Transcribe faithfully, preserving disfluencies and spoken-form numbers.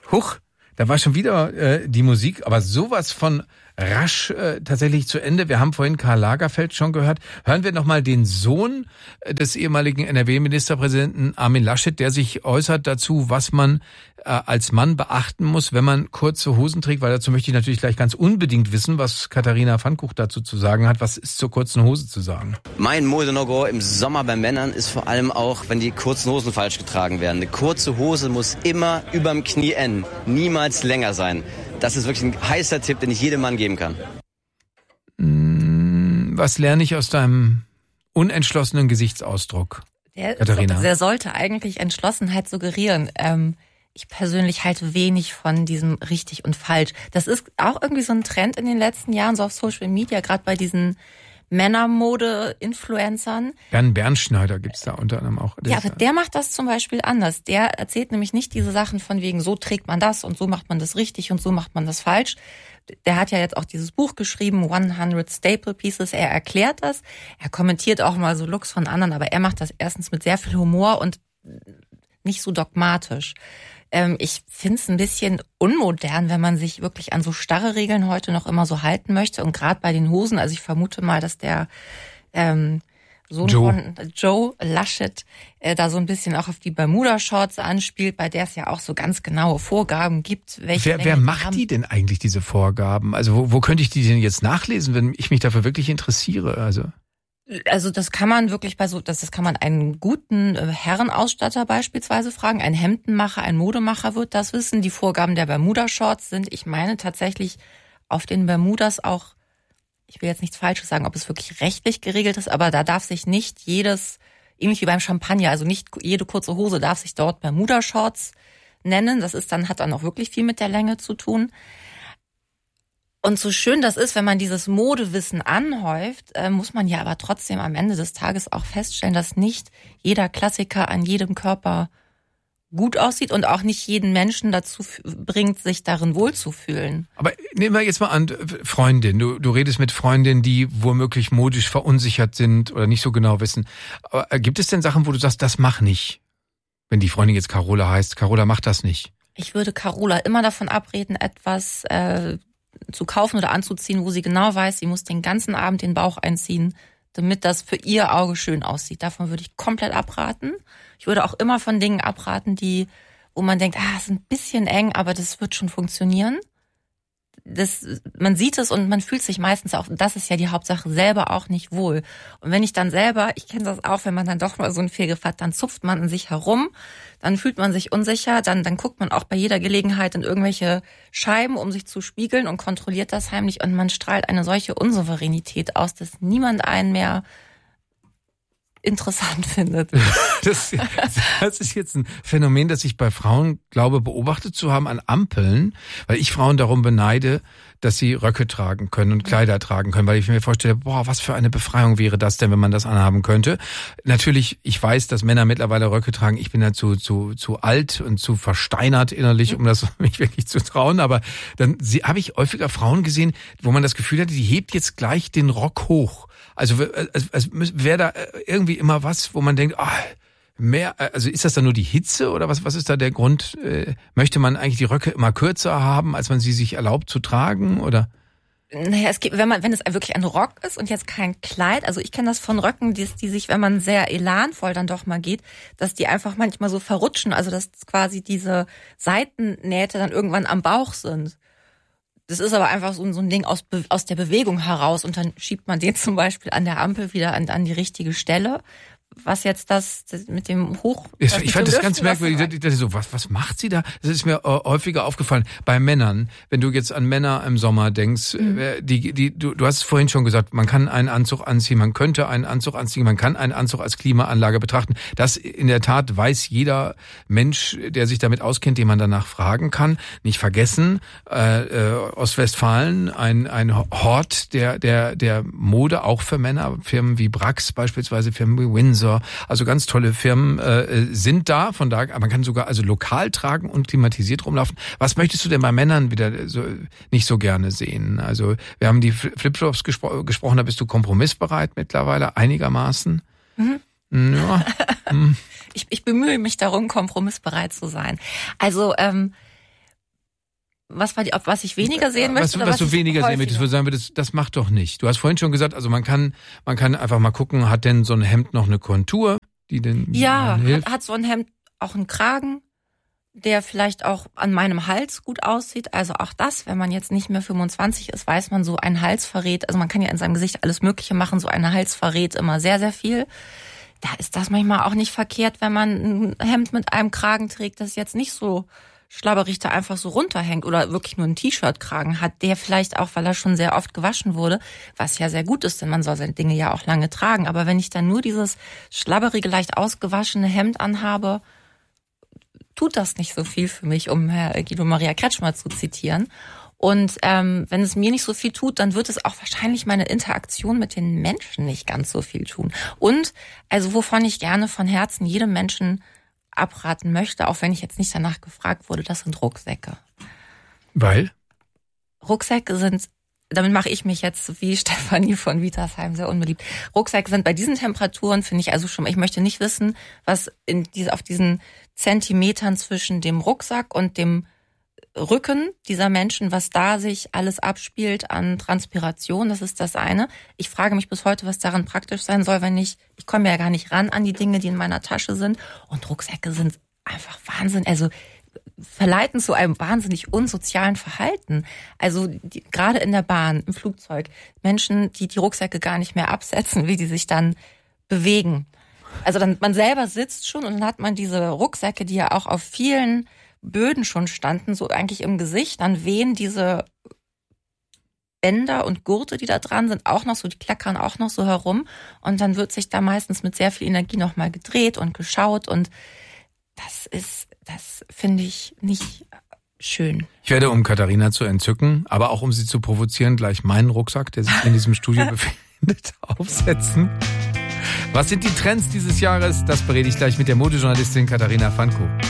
Huch, da war schon wieder äh, die Musik, aber sowas von rasch äh, tatsächlich zu Ende. Wir haben vorhin Karl Lagerfeld schon gehört. Hören wir nochmal den Sohn des ehemaligen N R W-Ministerpräsidenten Armin Laschet, der sich äußert dazu, was man äh, als Mann beachten muss, wenn man kurze Hosen trägt, weil dazu möchte ich natürlich gleich ganz unbedingt wissen, was Katharina Pfannkuch dazu zu sagen hat. Was ist zur kurzen Hose zu sagen? Mein Mode-No-Go im Sommer bei Männern ist vor allem auch, wenn die kurzen Hosen falsch getragen werden. Eine kurze Hose muss immer überm Knie enden, niemals länger sein. Das ist wirklich ein heißer Tipp, den ich jedem Mann geben kann. Was lerne ich aus deinem unentschlossenen Gesichtsausdruck, der, Katharina? Der sollte eigentlich Entschlossenheit suggerieren. Ähm, ich persönlich halte wenig von diesem richtig und falsch. Das ist auch irgendwie so ein Trend in den letzten Jahren, so auf Social Media, gerade bei diesen Männermode-Influencern. Bernd Bernschneider gibt's da unter anderem auch. Ja, aber der macht das zum Beispiel anders. Der erzählt nämlich nicht diese Sachen von wegen, so trägt man das und so macht man das richtig und so macht man das falsch. Der hat ja jetzt auch dieses Buch geschrieben, hundert Staple Pieces. Er erklärt das. Er kommentiert auch mal so Looks von anderen, aber er macht das erstens mit sehr viel Humor und nicht so dogmatisch. Ähm, ich finde es ein bisschen unmodern, wenn man sich wirklich an so starre Regeln heute noch immer so halten möchte. Und gerade bei den Hosen, also ich vermute mal, dass der ähm, Sohn Joe. von Joe Laschet äh, da so ein bisschen auch auf die Bermuda-Shorts anspielt, bei der es ja auch so ganz genaue Vorgaben gibt. Welche wer wer Länge macht haben. die denn eigentlich, diese Vorgaben? Also wo, wo könnte ich die denn jetzt nachlesen, wenn ich mich dafür wirklich interessiere? Also Also das kann man wirklich bei so, das, das kann man einen guten Herrenausstatter beispielsweise fragen. Ein Hemdenmacher, ein Modemacher wird das wissen. Die Vorgaben der Bermuda-Shorts sind, ich meine tatsächlich auf den Bermudas auch, ich will jetzt nichts Falsches sagen, ob es wirklich rechtlich geregelt ist, aber da darf sich nicht jedes, ähnlich wie beim Champagner, also nicht jede kurze Hose darf sich dort Bermuda-Shorts nennen. Das ist dann, hat dann auch wirklich viel mit der Länge zu tun. Und so schön das ist, wenn man dieses Modewissen anhäuft, äh, muss man ja aber trotzdem am Ende des Tages auch feststellen, dass nicht jeder Klassiker an jedem Körper gut aussieht und auch nicht jeden Menschen dazu f- bringt, sich darin wohlzufühlen. Aber nehmen wir jetzt mal an, Freundin, du, du redest mit Freundinnen, die womöglich modisch verunsichert sind oder nicht so genau wissen. Aber äh, gibt es denn Sachen, wo du sagst, das mach nicht? Wenn die Freundin jetzt Carola heißt, Carola macht das nicht. Ich würde Carola immer davon abreden, etwas äh, zu kaufen oder anzuziehen, wo sie genau weiß, sie muss den ganzen Abend den Bauch einziehen, damit das für ihr Auge schön aussieht. Davon würde ich komplett abraten. Ich würde auch immer von Dingen abraten, die, wo man denkt, ah, ist ein bisschen eng, aber das wird schon funktionieren. Das, man sieht es und man fühlt sich meistens auch, das ist ja die Hauptsache, selber auch nicht wohl. Und wenn ich dann selber, ich kenne das auch, wenn man dann doch mal so einen Fehlgriff hat, dann zupft man an sich herum, dann fühlt man sich unsicher, dann, dann guckt man auch bei jeder Gelegenheit in irgendwelche Scheiben, um sich zu spiegeln und kontrolliert das heimlich und man strahlt eine solche Unsouveränität aus, dass niemand einen mehr interessant findet. Das, das ist jetzt ein Phänomen, das ich bei Frauen glaube beobachtet zu haben an Ampeln, weil ich Frauen darum beneide, dass sie Röcke tragen können und Kleider tragen können, weil ich mir vorstelle, boah, was für eine Befreiung wäre das denn, wenn man das anhaben könnte. Natürlich, ich weiß, dass Männer mittlerweile Röcke tragen. Ich bin dazu zu zu alt und zu versteinert innerlich, um das mich wirklich zu trauen. Aber dann habe ich häufiger Frauen gesehen, wo man das Gefühl hatte, die hebt jetzt gleich den Rock hoch. Also als, als wäre da irgendwie immer was, wo man denkt, ah, mehr, also ist das dann nur die Hitze oder was, was ist da der Grund? Äh, möchte man eigentlich die Röcke immer kürzer haben, als man sie sich erlaubt zu tragen, oder? Naja, es gibt, wenn man, wenn es wirklich ein Rock ist und jetzt kein Kleid, also ich kenne das von Röcken, die, die sich, wenn man sehr elanvoll dann doch mal geht, dass die einfach manchmal so verrutschen, also dass quasi diese Seitennähte dann irgendwann am Bauch sind. Das ist aber einfach so, so ein Ding aus, aus der Bewegung heraus und dann schiebt man den zum Beispiel an der Ampel wieder an, an die richtige Stelle. Was jetzt das, das mit dem Hoch... Ich, ich fand das ganz merkwürdig. Ich dachte so, was, was macht sie da? Das ist mir äh, häufiger aufgefallen. Bei Männern, wenn du jetzt an Männer im Sommer denkst, mhm. äh, die, die, du, du hast es vorhin schon gesagt, man kann einen Anzug anziehen, man könnte einen Anzug anziehen, man kann einen Anzug als Klimaanlage betrachten. Das in der Tat weiß jeder Mensch, der sich damit auskennt, den man danach fragen kann. Nicht vergessen, äh, äh, Ostwestfalen, ein, ein Hort der, der, der Mode, auch für Männer. Firmen wie Brax beispielsweise, Firmen wie Windsor, also ganz tolle Firmen äh, sind da, von da, man kann sogar also lokal tragen und klimatisiert rumlaufen. Was möchtest du denn bei Männern wieder so nicht so gerne sehen? Also wir haben die Flipflops gespro- gesprochen, da bist du kompromissbereit mittlerweile, einigermaßen? Mhm. Ja. hm. ich, ich bemühe mich darum, kompromissbereit zu sein. Also ähm, Was war die, ob was ich weniger sehen möchte? Was, oder was, was du weniger sehen möchtest, wo du sagen würdest, das macht doch nicht. Du hast vorhin schon gesagt, also man kann, man kann einfach mal gucken, hat denn so ein Hemd noch eine Kontur, die denn Ja, hilft? hat, hat so ein Hemd auch einen Kragen, der vielleicht auch an meinem Hals gut aussieht. Also auch das, wenn man jetzt nicht mehr fünfundzwanzig ist, weiß man, so ein Hals verrät, also man kann ja in seinem Gesicht alles Mögliche machen, so ein Hals verrät immer sehr, sehr viel. Da ist das manchmal auch nicht verkehrt, wenn man ein Hemd mit einem Kragen trägt, das jetzt nicht so schlabberig da einfach so runterhängt oder wirklich nur einen T-Shirt-Kragen hat, der vielleicht auch, weil er schon sehr oft gewaschen wurde, was ja sehr gut ist, denn man soll seine Dinge ja auch lange tragen. Aber wenn ich dann nur dieses schlabberige, leicht ausgewaschene Hemd anhabe, tut das nicht so viel für mich, um Herr Guido Maria Kretschmer zu zitieren. Und ähm, wenn es mir nicht so viel tut, dann wird es auch wahrscheinlich meine Interaktion mit den Menschen nicht ganz so viel tun. Und also wovon ich gerne von Herzen jedem Menschen abraten möchte, auch wenn ich jetzt nicht danach gefragt wurde, das sind Rucksäcke. Weil? Rucksäcke sind, damit mache ich mich jetzt wie Stefanie von Vitersheim sehr unbeliebt. Rucksäcke sind bei diesen Temperaturen, finde ich also schon, ich möchte nicht wissen, was in diese, auf diesen Zentimetern zwischen dem Rucksack und dem Rücken dieser Menschen, was da sich alles abspielt an Transpiration, das ist das eine. Ich frage mich bis heute, was daran praktisch sein soll, wenn ich, ich komme ja gar nicht ran an die Dinge, die in meiner Tasche sind. Und Rucksäcke sind einfach Wahnsinn, also verleiten zu einem wahnsinnig unsozialen Verhalten. Also die, gerade in der Bahn, im Flugzeug, Menschen, die die Rucksäcke gar nicht mehr absetzen, wie die sich dann bewegen. Also dann man selber sitzt schon und dann hat man diese Rucksäcke, die ja auch auf vielen Böden schon standen, so eigentlich im Gesicht, dann wehen diese Bänder und Gurte, die da dran sind, auch noch so, die klackern auch noch so herum und dann wird sich da meistens mit sehr viel Energie nochmal gedreht und geschaut und das ist, das finde ich nicht schön. Ich werde, um Katharina zu entzücken, aber auch um sie zu provozieren, gleich meinen Rucksack, der sich in diesem Studio befindet, aufsetzen. Was sind die Trends dieses Jahres? Das berede ich gleich mit der Modejournalistin Katharina Fanko.